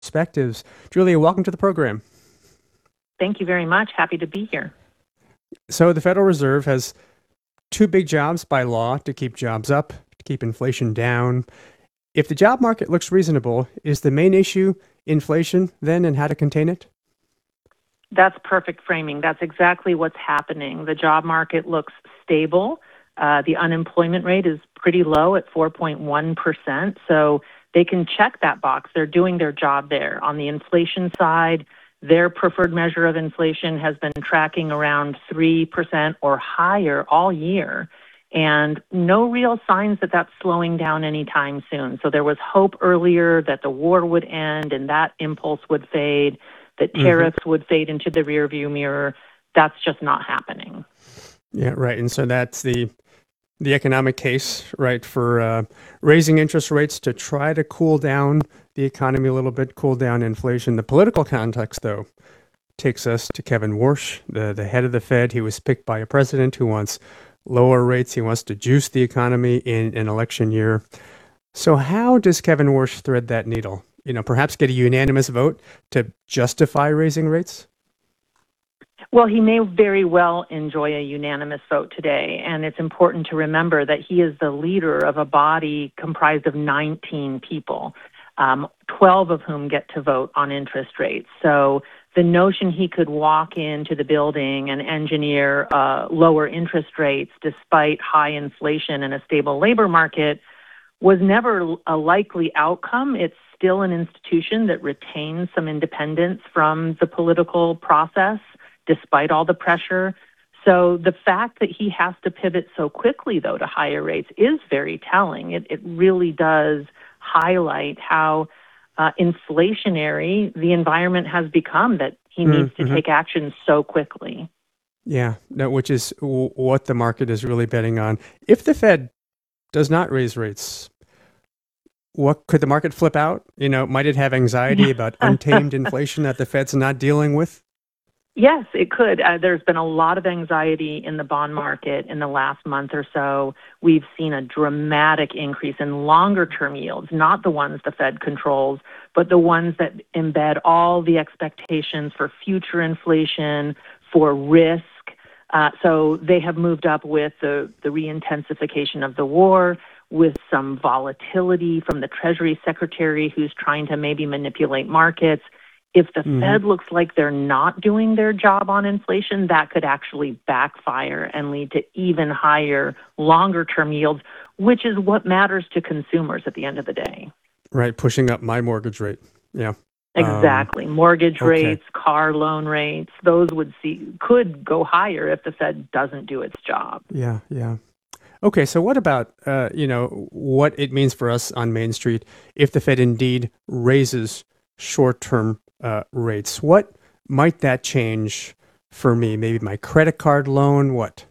Perspectives. Julia, welcome to the program. Thank you very much. Happy to be here. So, the Federal Reserve has two big jobs by law to keep jobs up, to keep inflation down. If the job market looks reasonable, is the main issue inflation then and how to contain it? That's perfect framing. That's exactly what's happening. The job market looks stable. The unemployment rate is pretty low at 4.1%. So they can check that box. They're doing their job there. On the inflation side, their preferred measure of inflation has been tracking around 3% or higher all year. And no real signs that that's slowing down anytime soon. So there was hope earlier that the war would end and that impulse would fade, that tariffs would fade into the rearview mirror. That's just not happening. Yeah, right. And so that's the economic case, right, for raising interest rates to try to cool down the economy a little bit, cool down inflation. The political context, though, takes us to Kevin Warsh, the head of the Fed. He was picked by a president who wants lower rates. He wants to juice the economy in an election year. So how does Kevin Warsh thread that needle? Perhaps get a unanimous vote to justify raising rates? Well, he may very well enjoy a unanimous vote today, and it's important to remember that he is the leader of a body comprised of 19 people, 12 of whom get to vote on interest rates. So the notion he could walk into the building and engineer lower interest rates despite high inflation and a stable labor market was never a likely outcome. It's still an institution that retains some independence from the political process, despite all the pressure. So the fact that he has to pivot so quickly, though, to higher rates is very telling. It really does highlight how inflationary the environment has become, that he needs to take action so quickly. Yeah, which is what the market is really betting on. If the Fed does not raise rates, what could the market flip out? Might it have anxiety about untamed inflation that the Fed's not dealing with? Yes, it could. There's been a lot of anxiety in the bond market in the last month or so. We've seen a dramatic increase in longer-term yields, not the ones the Fed controls, but the ones that embed all the expectations for future inflation, for risk. So they have moved up with the re-intensification of the war, with some volatility from the Treasury Secretary who's trying to maybe manipulate markets. If the Fed looks like they're not doing their job on inflation, that could actually backfire and lead to even higher, longer-term yields, which is what matters to consumers at the end of the day. Right, pushing up my mortgage rate. Yeah. Exactly. Mortgage rates, car loan rates, those could go higher if the Fed doesn't do its job. Yeah. Okay, so what about, what it means for us on Main Street if the Fed indeed raises short-term rates? What might that change for me? Maybe my credit card loan? What?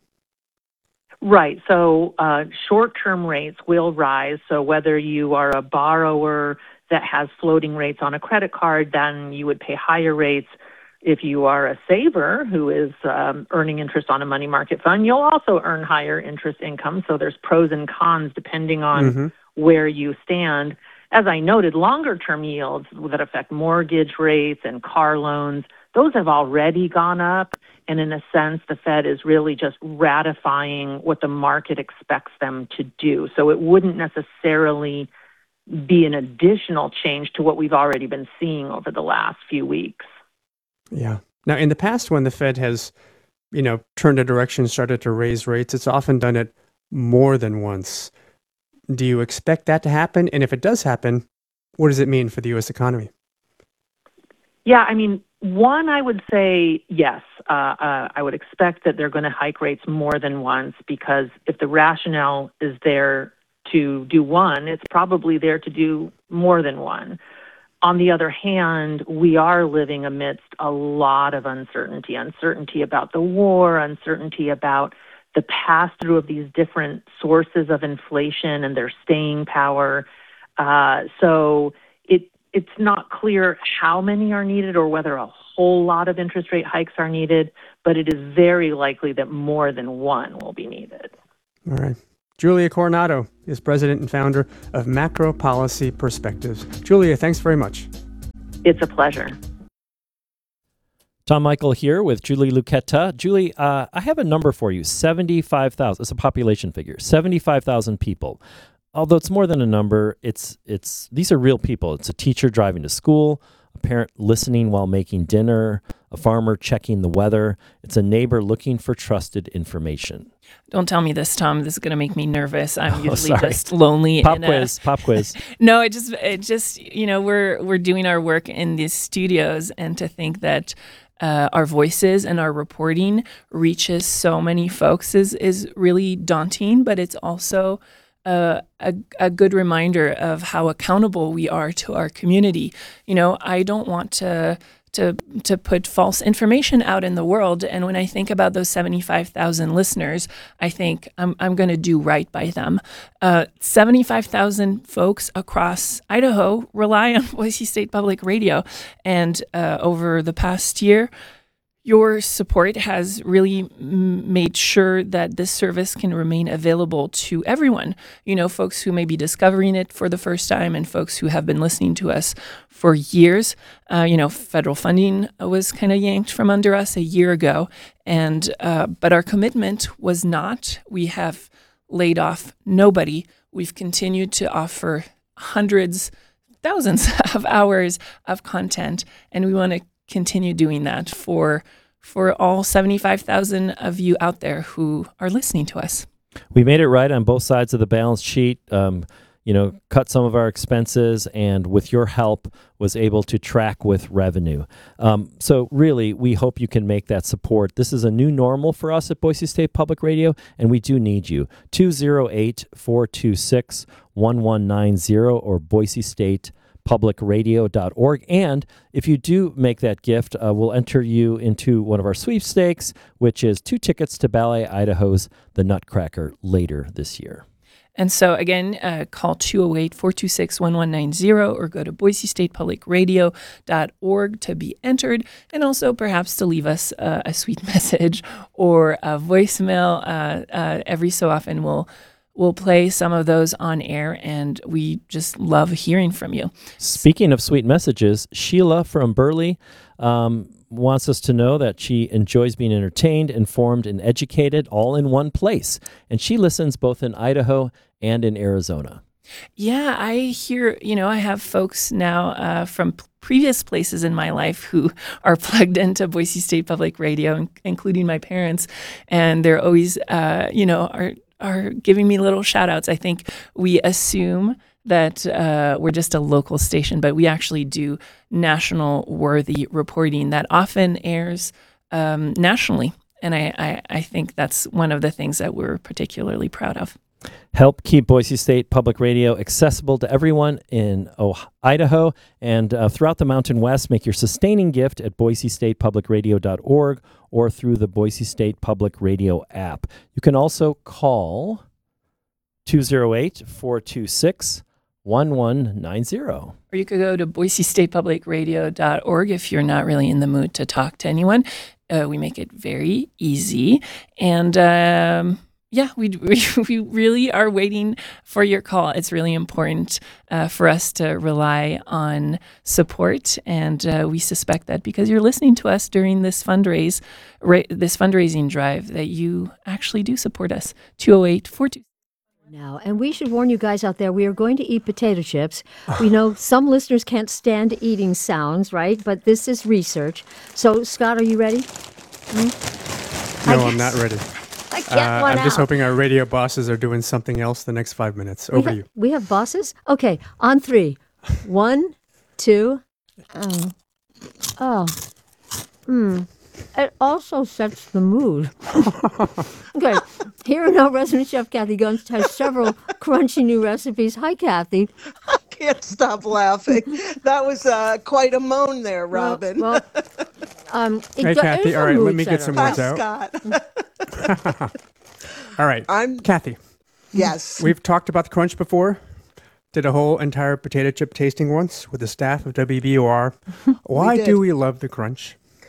Right. So short-term rates will rise. So whether you are a borrower that has floating rates on a credit card, then you would pay higher rates. If you are a saver who is earning interest on a money market fund, you'll also earn higher interest income. So there's pros and cons depending on where you stand. As I noted, longer-term yields that affect mortgage rates and car loans, those have already gone up. And in a sense, the Fed is really just ratifying what the market expects them to do. So it wouldn't necessarily be an additional change to what we've already been seeing over the last few weeks. Yeah. Now, in the past, when the Fed has, turned a direction, started to raise rates, it's often done it more than once. Do you expect that to happen? And if it does happen, what does it mean for the U.S. economy? Yeah, one, I would say yes. I would expect that they're going to hike rates more than once, because if the rationale is there to do one, it's probably there to do more than one. On the other hand, we are living amidst a lot of uncertainty about the war, uncertainty about the pass-through of these different sources of inflation and their staying power. So it's not clear how many are needed or whether a whole lot of interest rate hikes are needed, but it is very likely that more than one will be needed. All right. Julia Coronado is president and founder of Macro Policy Perspectives. Julia, thanks very much. it's a pleasure. Tom Michael here with Julie Lucchetta. Julie, I have a number for you, 75,000. It's a population figure, 75,000 people. Although it's more than a number, these are real people. It's a teacher driving to school, a parent listening while making dinner, a farmer checking the weather. It's a neighbor looking for trusted information. Don't tell me this, Tom. This is going to make me nervous. I'm usually sorry. just lonely. Pop quiz. No, it just we're doing our work in these studios, and to think that our voices and our reporting reaches so many folks is really daunting, but it's also a good reminder of how accountable we are to our community. I don't want to put false information out in the world. And when I think about those 75,000 listeners, I think I'm going to do right by them. 75,000 folks across Idaho rely on Boise State Public Radio. And over the past year, your support has really made sure that this service can remain available to everyone. Folks who may be discovering it for the first time and folks who have been listening to us for years. Federal funding was kind of yanked from under us a year ago, but our commitment was not. We have laid off nobody. We've continued to offer thousands of hours of content, and we want to continue doing that for all 75,000 of you out there who are listening to us. We made it right on both sides of the balance sheet, cut some of our expenses, and with your help was able to track with revenue. So really, we hope you can make that support. This is a new normal for us at Boise State Public Radio, and we do need you. 208-426-1190 or Boise State publicradio.org. And if you do make that gift, we'll enter you into one of our sweepstakes, which is 2 tickets to Ballet Idaho's The Nutcracker later this year. And so again, call 208-426-1190 or go to boisestatepublicradio.org to be entered, and also perhaps to leave us a sweet message or a voicemail. Every so often we'll play some of those on air, and we just love hearing from you. Speaking of sweet messages, Sheila from Burley wants us to know that she enjoys being entertained, informed, and educated all in one place. And she listens both in Idaho and in Arizona. Yeah, I hear, I have folks now from previous places in my life who are plugged into Boise State Public Radio, including my parents, and they're always, are giving me little shout outs. I think we assume that we're just a local station, but we actually do national worthy reporting that often airs nationally. And I think that's one of the things that we're particularly proud of. Help keep Boise State Public Radio accessible to everyone in Idaho and throughout the Mountain West. Make your sustaining gift at boisestatepublicradio.org or through the Boise State Public Radio app. You can also call 208-426-1190. Or you could go to boisestatepublicradio.org if you're not really in the mood to talk to anyone. We make it very easy. And we really are waiting for your call. It's really important for us to rely on support, and we suspect that because you're listening to us during this fundraising drive, that you actually do support us. 208-426. Now, and we should warn you guys out there, we are going to eat potato chips. We know some listeners can't stand eating sounds, right? But this is research. So, Scott, are you ready? No, I'm not ready. I get one I'm just out. hoping our radio bosses are doing something else the next 5 minutes. Over to you. We have bosses? Okay, on 3. 1, 2. It also sets the mood. Okay, here and now, resident chef Kathy Gunst has several crunchy new recipes. Hi, Kathy. I can't stop laughing. That was quite a moan there, Robin. Hey, Kathy. All right, let me get some Hi, words out. Scott. All right, Kathy. Yes. We've talked about the crunch before. Did a whole entire potato chip tasting once with the staff of WBOR. Why do we love the crunch?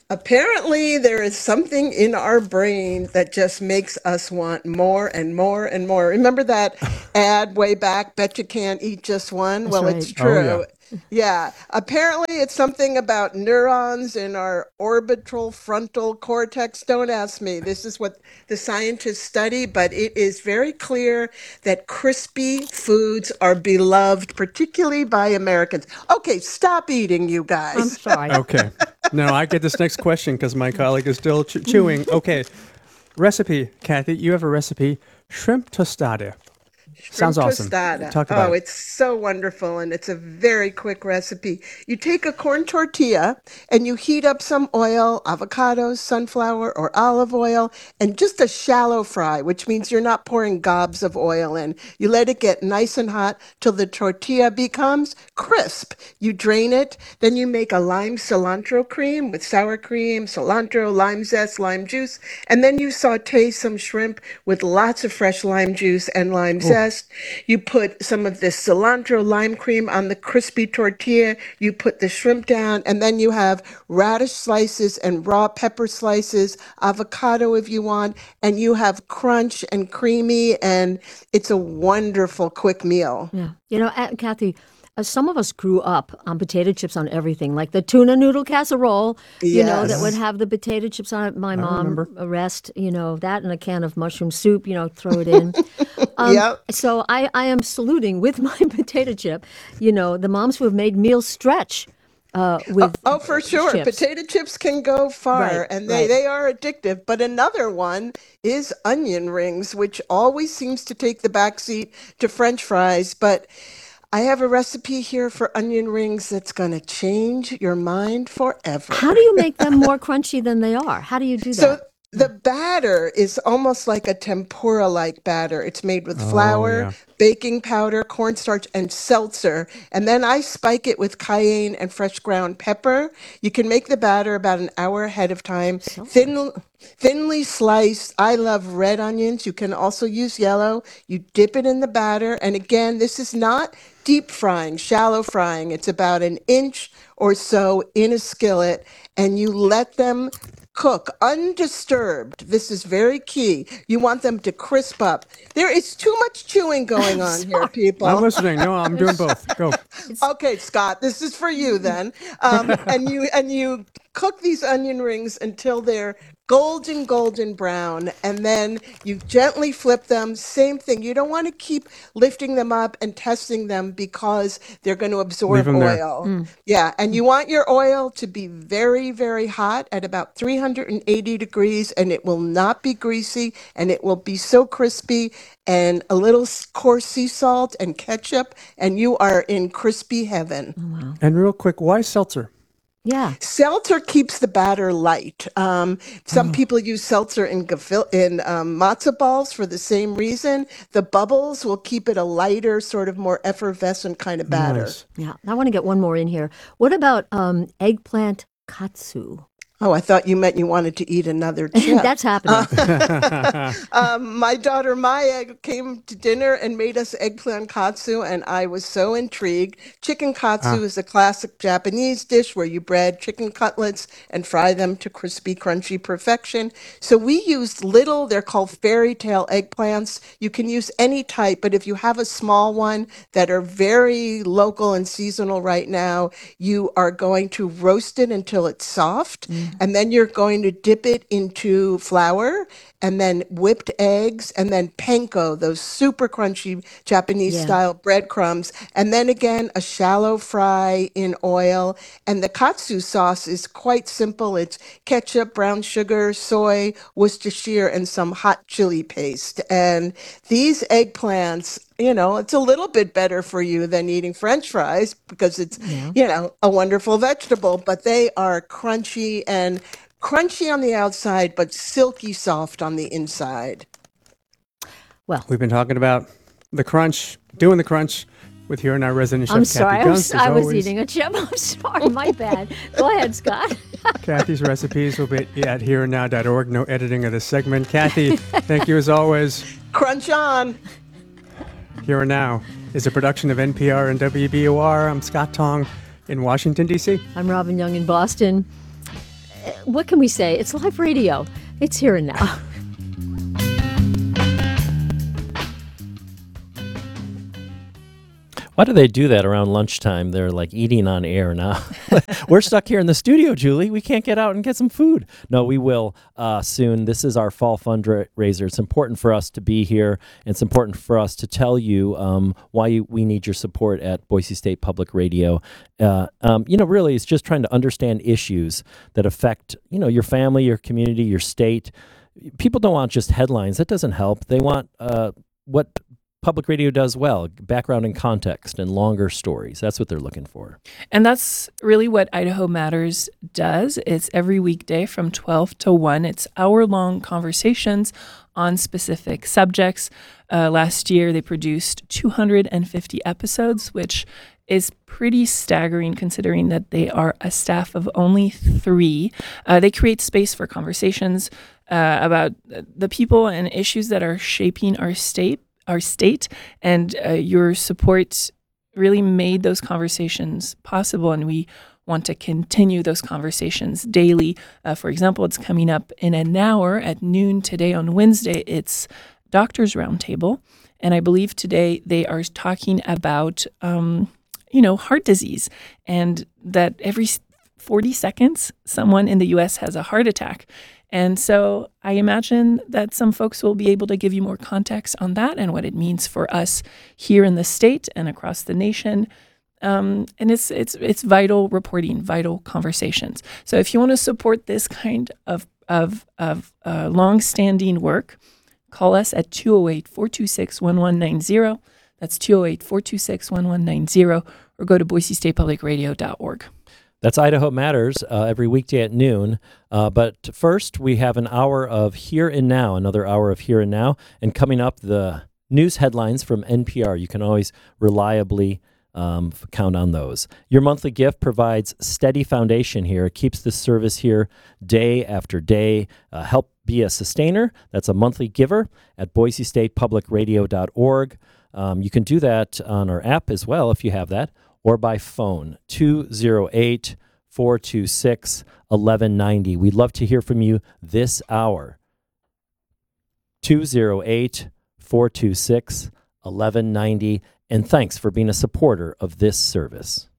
Apparently, there is something in our brain that just makes us want more and more and more. Remember that ad way back, bet you can't eat just one? That's Well, right. it's Oh, yeah. true. Yeah, apparently it's something about neurons in our orbital frontal cortex. Don't ask me. This is what the scientists study, but it is very clear that crispy foods are beloved, particularly by Americans. Okay, stop eating, you I'm guys. sorry. Okay. No, I get this next question because my colleague is still chewing. Okay. Recipe, Kathy, you have a recipe. Shrimp tostada. Sounds Shrimp awesome. tostada. Talk about Oh, it. it's so wonderful, and it's a very quick recipe. You take a corn tortilla and you heat up some oil, avocados, sunflower, or olive oil, and just a shallow fry, which means you're not pouring gobs of oil in. You let it get nice and hot till the tortilla becomes crisp. You drain it, then you make a lime cilantro cream with sour cream, cilantro, lime zest, lime juice, and then you saute some shrimp with lots of fresh lime juice and lime zest. You put some of this cilantro lime cream on the crispy tortilla. You put the shrimp down, and then you have radish slices and raw pepper slices, avocado if you want, and you have crunch and creamy, and it's a wonderful quick meal. Yeah. Kathy, some of us grew up on potato chips on everything, like the tuna noodle casserole, that would Yes. have the potato chips on it. My I mom, remember. rest, that and a can of mushroom soup, throw it in. Yep. So I am saluting with my potato chip, the moms who have made meals stretch with Oh, for sure. chips. Potato chips can go Right, far and they, right. they are addictive. But another one is onion rings, which always seems to take the backseat to French fries. But I have a recipe here for onion rings that's going to change your mind How forever. do you make them more crunchy than they are? How do you do So that? the batter is almost like a tempura like batter. It's made with Oh, flour, yeah. baking powder, cornstarch, and seltzer. And then I spike it with cayenne and fresh ground pepper. You can make the batter about an hour ahead of time. Seltzer. Thinly sliced. I love red onions. You can also use yellow. You dip it in the batter. And again, this is not deep frying, shallow frying. It's about an inch or so in a skillet. And you let them cook undisturbed. This is very key. You want them to crisp up. There is too much chewing going I'm on here, sorry. I'm people. listening. No, I'm doing both. Go. It's Okay, Scott, this is for you then. And you cook these onion rings until they're golden brown, and then you gently flip them. Same thing. You don't want to keep lifting them up and testing them because they're going to Leave absorb them there. oil. Yeah, and you want your oil to be very, very hot at about 380 degrees, and it will not be greasy, and it will be so crispy, and a little coarse sea salt and ketchup, and you are in crispy heaven. And real quick, why seltzer? yeah. Seltzer keeps the batter light. Some Oh, people use seltzer in matzo balls for the same reason. The bubbles will keep it a lighter, sort of more effervescent kind of batter. nice. Yeah, I want to get one more in here. What about eggplant katsu? Oh, I thought you meant you wanted to eat another chip. That's happening. My daughter Maya came to dinner and made us eggplant katsu, and I was so intrigued. Chicken katsu Ah, is a classic Japanese dish where you bread chicken cutlets and fry them to crispy, crunchy perfection. So we used they're called fairy tale eggplants. You can use any type, but if you have a small one that are very local and seasonal right now, you are going to roast it until it's soft, and then you're going to dip it into flour and then whipped eggs and then panko, those super crunchy Japanese Yeah. style breadcrumbs, and then again a shallow fry in oil. And the katsu sauce is quite simple. It's ketchup, brown sugar, soy, Worcestershire, and some hot chili paste. And these eggplants, it's a little bit better for you than eating French fries because it's, Yeah. a wonderful vegetable, but they are crunchy on the outside, but silky soft on the inside. Well, we've been talking about the crunch, doing the crunch with here and our resident I'm chef, sorry. Kathy Gunst, as I was always. eating a chip. I'm sorry. My bad. Go ahead, Scott. Kathy's recipes will be at hereandnow.org. No editing of this segment. Kathy, thank you as always. Crunch on. Here and Now is a production of NPR and WBOR. I'm Scott Tong in Washington, D.C. I'm Robin Young in Boston. what can we say? It's live radio. It's here and now. Why do they do that around lunchtime? They're like eating on air now. We're stuck here in the studio, Julie. We can't get out and get some food. No, we will soon. This is our fall fundraiser. It's important for us to be here. It's important for us to tell you why we need your support at Boise State Public Radio. Really, it's just trying to understand issues that affect, your family, your community, your state. People don't want just headlines. That doesn't help. They want what public radio does well, background and context and longer stories. That's what they're looking for. And that's really what Idaho Matters does. It's every weekday from 12 to 1. It's hour-long conversations on specific subjects. Last year, they produced 250 episodes, which is pretty staggering considering that they are a staff of only 3. They create space for conversations about the people and issues that are shaping our state, and your support really made those conversations possible, and we want to continue those conversations daily. For example, it's coming up in an hour at noon today on Wednesday. It's Doctors Roundtable, and I believe today they are talking about heart disease, and that every 40 seconds someone in the U.S. has a heart attack. And so I imagine that some folks will be able to give you more context on that and what it means for us here in the state and across the nation. And it's vital reporting, vital conversations. So if you want to support this kind of long-standing work, call us at 208-426-1190. That's 208-426-1190, or go to boisestatepublicradio.org. That's Idaho Matters every weekday at noon. But first, we have an hour of Here and Now, another hour of Here and Now. And coming up, the news headlines from NPR. You can always reliably count on those. Your monthly gift provides steady foundation here. It keeps the service here day after day. Help be a sustainer. That's a monthly giver at boisestatepublicradio.org. You can do that on our app as well if you have that, or by phone, 208-426-1190. We'd love to hear from you this hour. 208-426-1190. And thanks for being a supporter of this service.